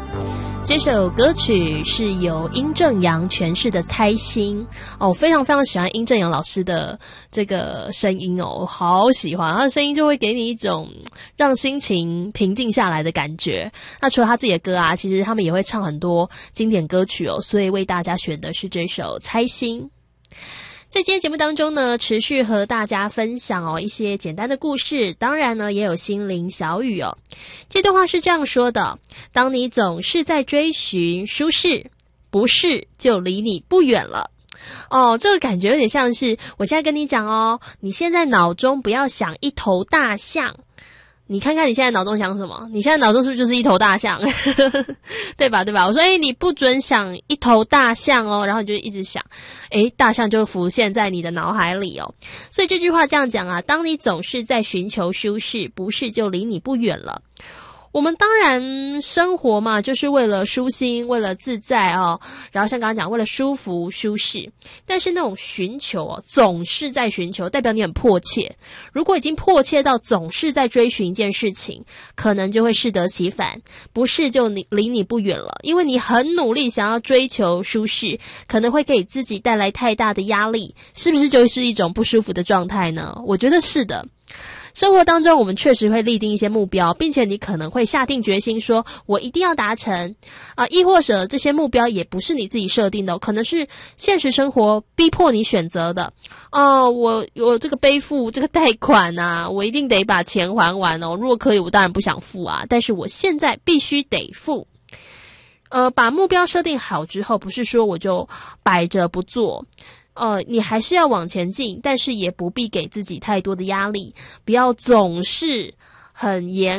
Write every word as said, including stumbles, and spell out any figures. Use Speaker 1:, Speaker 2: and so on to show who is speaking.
Speaker 1: 这首歌曲是由殷正阳诠释的《猜心》哦，我非常非常喜欢殷正阳老师的这个声音哦，我好喜欢他的声音，就会给你一种让心情平静下来的感觉。那除了他自己的歌啊，其实他们也会唱很多经典歌曲哦，所以为大家选的是这首《猜心》。在今天节目当中呢，持续和大家分享哦一些简单的故事，当然呢也有心灵小语哦。这段话是这样说的：当你总是在追寻舒适，不适就离你不远了。哦，这个感觉有点像是我现在跟你讲哦，你现在脑中不要想一头大象。你看看你现在脑中想什么？你现在脑中是不是就是一头大象？对吧？对吧？我说，诶，你不准想一头大象哦，然后你就一直想，诶，大象就浮现在你的脑海里哦。所以这句话这样讲啊，当你总是在寻求舒适，不适就离你不远了。我们当然生活嘛，就是为了舒心，为了自在哦，然后像刚刚讲，为了舒服舒适。但是那种寻求哦，总是在寻求，代表你很迫切。如果已经迫切到总是在追寻一件事情，可能就会适得其反，不是就你离你不远了。因为你很努力想要追求舒适，可能会给自己带来太大的压力，是不是就是一种不舒服的状态呢？我觉得是的。生活当中我们确实会立定一些目标，并且你可能会下定决心说我一定要达成啊、呃，亦或者这些目标也不是你自己设定的，可能是现实生活逼迫你选择的哦、呃。我我这个背负这个贷款啊，我一定得把钱还完哦，如果可以我当然不想付啊，但是我现在必须得付。呃，把目标设定好之后，不是说我就摆着不做，呃，你还是要往前进，但是也不必给自己太多的压力，不要总是很严